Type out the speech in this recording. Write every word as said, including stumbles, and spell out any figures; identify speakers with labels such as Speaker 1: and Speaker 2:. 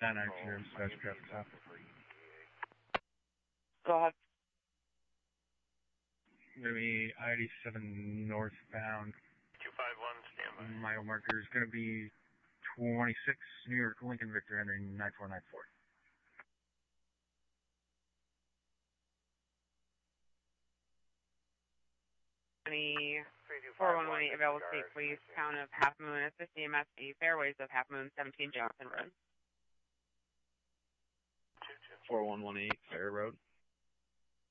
Speaker 1: nine nine zero, Scotch traffic stop.
Speaker 2: Go ahead.
Speaker 1: Going to be I eighty-seven northbound.
Speaker 3: two five one, standby.
Speaker 1: Mile marker is going to be twenty-six, New York Lincoln Victor, entering nine four nine four.
Speaker 2: Any four one one eight available state police, town of Half Moon, assist E M S A fairways of Half Moon, seventeen Johnson Road.
Speaker 4: four one one eight, Fair Road.